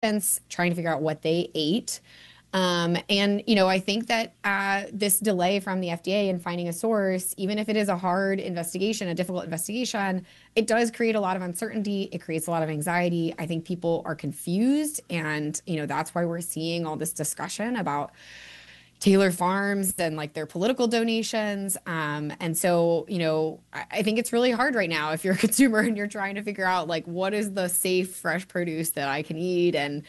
trying to figure out what they ate. And, I think that this delay from the FDA in finding a source, even if it is a hard investigation, a difficult investigation, it does create a lot of uncertainty. It creates a lot of anxiety. I think people are confused. And, that's why we're seeing all this discussion about Taylor Farms and like their political donations. And so, I think it's really hard right now if you're a consumer and you're trying to figure out like what is the safe fresh produce that I can eat and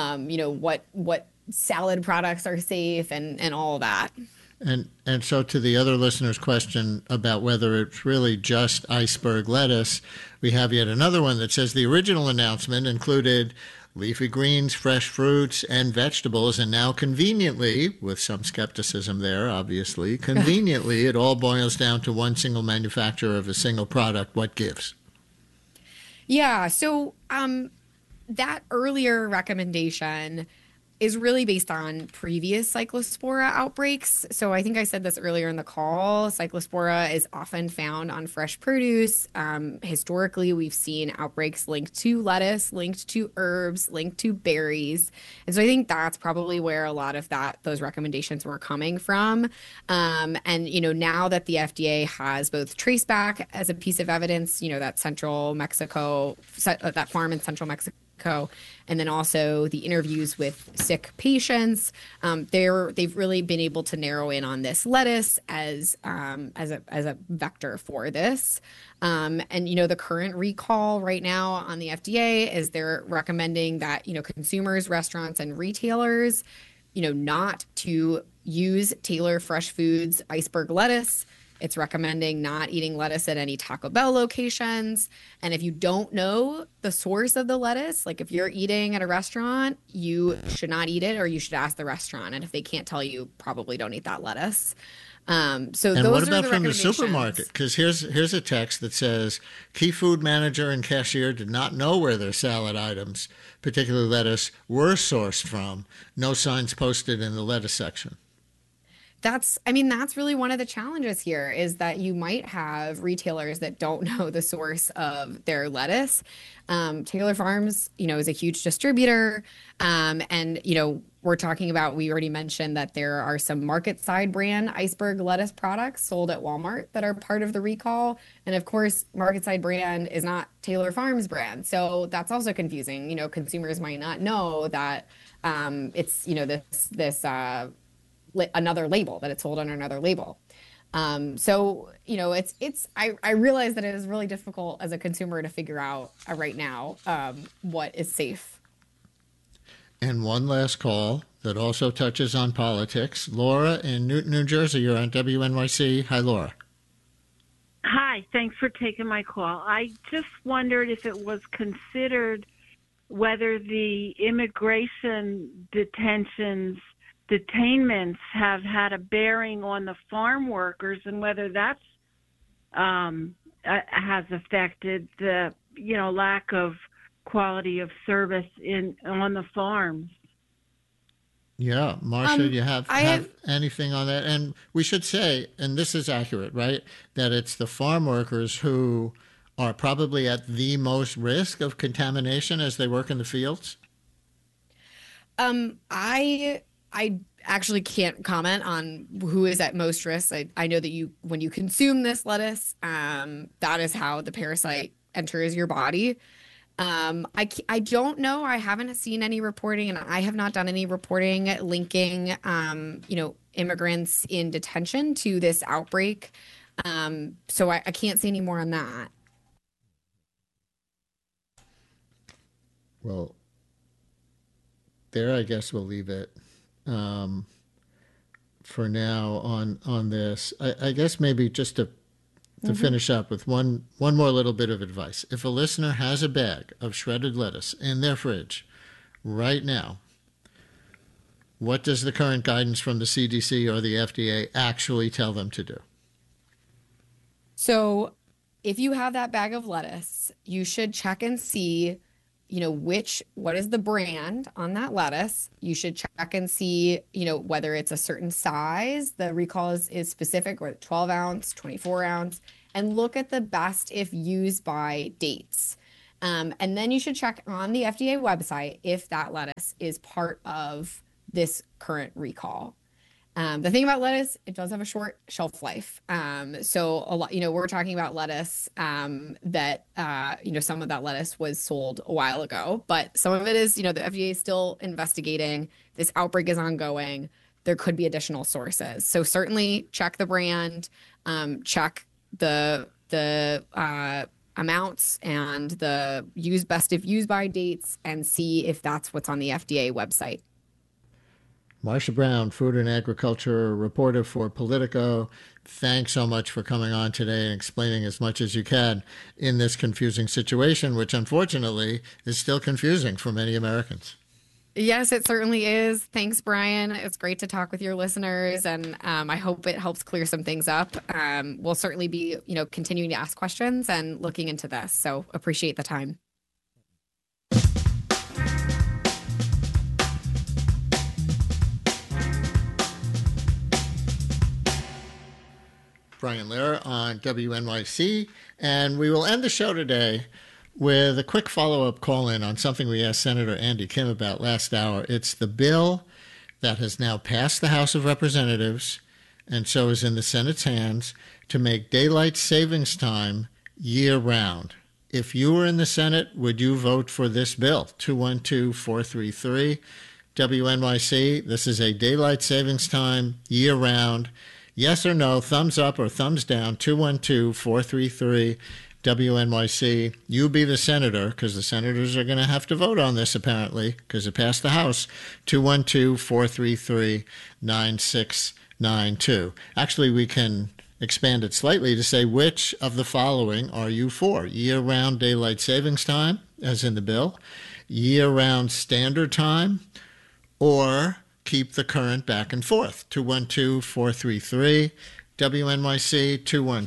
what salad products are safe and all of that. And so to the other listener's question about whether it's really just iceberg lettuce, we have yet another one that says the original announcement included leafy greens, fresh fruits, and vegetables, and now conveniently, with some skepticism there, obviously, conveniently, it all boils down to one single manufacturer of a single product. What gives? Yeah, so that earlier recommendation is really based on previous Cyclospora outbreaks. So I think I said this earlier in the call. Cyclospora is often found on fresh produce. Historically, we've seen outbreaks linked to lettuce, linked to herbs, linked to berries. And so I think that's probably where a lot of those recommendations were coming from. Now that the FDA has both Traceback as a piece of evidence, that central Mexico, that farm in central Mexico, and then also the interviews with sick patients. They've really been able to narrow in on this lettuce as a vector for this. The current recall right now on the FDA is they're recommending that consumers, restaurants, and retailers, not to use Taylor Fresh Foods iceberg lettuce. It's recommending not eating lettuce at any Taco Bell locations. And if you don't know the source of the lettuce, like if you're eating at a restaurant, you should not eat it, or you should ask the restaurant. And if they can't tell you, probably don't eat that lettuce. So and those what are about the from the recommendations. supermarket? Because here's a text that says key food manager and cashier did not know where their salad items, particularly lettuce, were sourced from. No signs posted in the lettuce section. That's really one of the challenges here is that you might have retailers that don't know the source of their lettuce. Taylor Farms, is a huge distributor. We already mentioned that there are some market side brand iceberg lettuce products sold at Walmart that are part of the recall. And of course, market side brand is not Taylor Farms brand. So that's also confusing. Consumers might not know that it's, this another label, that it's sold under another label. I realize that it is really difficult as a consumer to figure out right now what is safe. And one last call that also touches on politics. Laura in Newton, New Jersey, you're on WNYC. Hi, Laura. Hi, thanks for taking my call. I just wondered if it was considered whether the immigration detainments have had a bearing on the farm workers and whether that's has affected the lack of quality of service on the farms. Yeah, Marcia, do you have anything on that? And we should say, and this is accurate, right, that it's the farm workers who are probably at the most risk of contamination as they work in the fields? I actually can't comment on who is at most risk. I know that when you consume this lettuce, that is how the parasite enters your body. I don't know. I haven't seen any reporting, and I have not done any reporting linking, immigrants in detention to this outbreak. So I can't say any more on that. Well, there, I guess we'll leave it. For now on this. I guess maybe just to finish up with one more little bit of advice. If a listener has a bag of shredded lettuce in their fridge right now, what does the current guidance from the CDC or the FDA actually tell them to do? So if you have that bag of lettuce, you should check and see what is the brand on that lettuce. You should check and see, whether it's a certain size. The recall is specific, or 12 ounce, 24 ounce, and look at the best if used by dates. And then you should check on the FDA website if that lettuce is part of this current recall. The thing about lettuce, it does have a short shelf life. So a lot, we're talking about lettuce that, some of that lettuce was sold a while ago, but some of it is, the FDA is still investigating. This outbreak is ongoing. There could be additional sources. So certainly check the brand, check the amounts and the best if used by dates, and see if that's what's on the FDA website. Marcia Brown, food and agriculture reporter for Politico. Thanks so much for coming on today and explaining as much as you can in this confusing situation, which unfortunately is still confusing for many Americans. Yes, it certainly is. Thanks, Brian. It's great to talk with your listeners, and I hope it helps clear some things up. We'll certainly be, continuing to ask questions and looking into this. So appreciate the time. Brian Lehrer on WNYC, and we will end the show today with a quick follow-up call-in on something we asked Senator Andy Kim about last hour. It's the bill that has now passed the House of Representatives and so is in the Senate's hands to make daylight savings time year-round. If you were in the Senate, would you vote for this bill? 212-433 WNYC. This is a daylight savings time year-round. Yes or no, thumbs up or thumbs down, 212-433 WNYC. You be the senator, because the senators are going to have to vote on this apparently, because it passed the House, 212-433-9692. Actually, we can expand it slightly to say, which of the following are you for? Year-round daylight savings time, as in the bill, year-round standard time, or keep the current back and forth? 212-433 WNYC,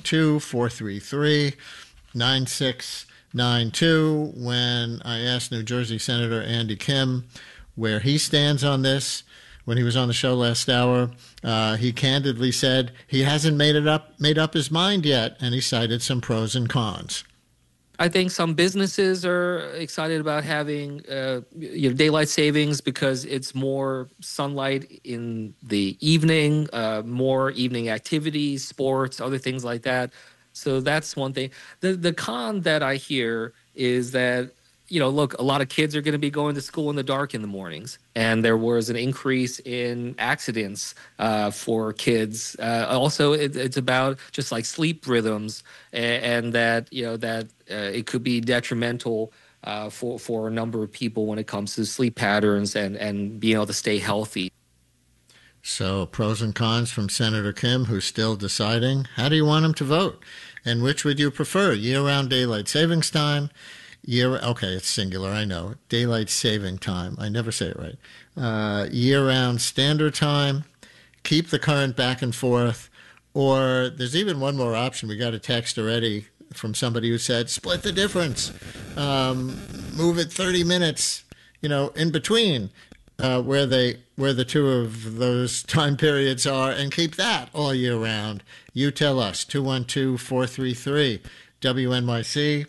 212-433-9692. When I asked New Jersey Senator Andy Kim where he stands on this, when he was on the show last hour, he candidly said he hasn't made up his mind yet, and he cited some pros and cons. I think some businesses are excited about having daylight savings because it's more sunlight in the evening, more evening activities, sports, other things like that. So that's one thing. The con that I hear is that, look, a lot of kids are going to be going to school in the dark in the mornings, and there was an increase in accidents for kids. Also, it's about just like sleep rhythms, and that it could be detrimental for a number of people when it comes to sleep patterns and being able to stay healthy. So pros and cons from Senator Kim, who's still deciding. How do you want him to vote? And which would you prefer? Year-round daylight savings time? Okay, it's singular, I know. Daylight saving time. I never say it right. Year-round standard time. Keep the current back and forth. Or there's even one more option. We got a text already from somebody who said, split the difference. Move it 30 minutes, in between where the two of those time periods are, and keep that all year round. You tell us, 212-433 WNYC,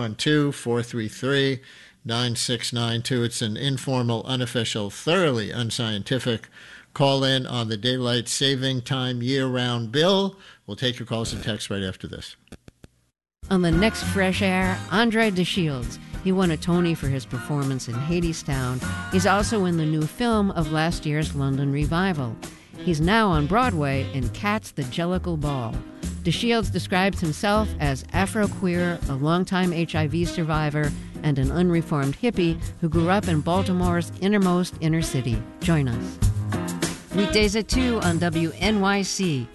212-433-9692. It's an informal, unofficial, thoroughly unscientific call-in on the daylight saving time year-round bill. We'll take your calls and texts right after this. On the next Fresh Air, Andre DeShields. He won a Tony for his performance in Hadestown. He's also in the new film of last year's London revival. He's now on Broadway in Cats the Jellicle Ball. DeShields describes himself as Afro-queer, a longtime HIV survivor, and an unreformed hippie who grew up in Baltimore's innermost inner city. Join us. Weekdays at 2 on WNYC.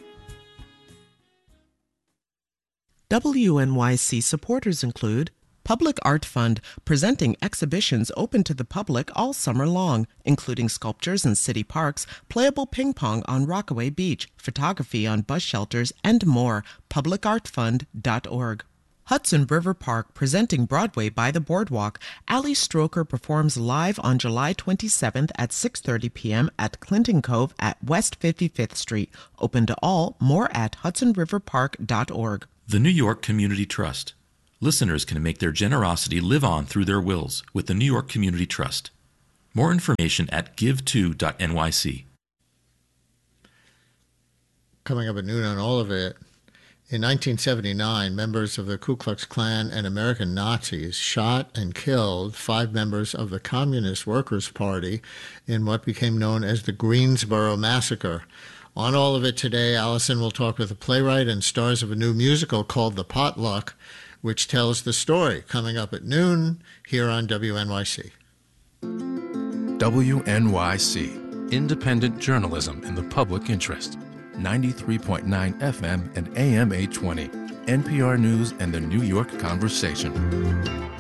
WNYC supporters include Public Art Fund, presenting exhibitions open to the public all summer long, including sculptures in city parks, playable ping pong on Rockaway Beach, photography on bus shelters, and more. PublicArtFund.org. Hudson River Park, presenting Broadway by the Boardwalk. Ali Stroker performs live on July 27th at 6:30 p.m. at Clinton Cove at West 55th Street. Open to all. More at HudsonRiverPark.org. The New York Community Trust. Listeners can make their generosity live on through their wills with the New York Community Trust. More information at give2.nyc. Coming up at noon on all of it, in 1979, members of the Ku Klux Klan and American Nazis shot and killed 5 members of the Communist Workers' Party in what became known as the Greensboro Massacre. On all of it today, Allison will talk with a playwright and stars of a new musical called The Potluck, which tells the story, coming up at noon here on WNYC. WNYC, independent journalism in the public interest. 93.9 FM and AM 820. NPR News and the New York Conversation.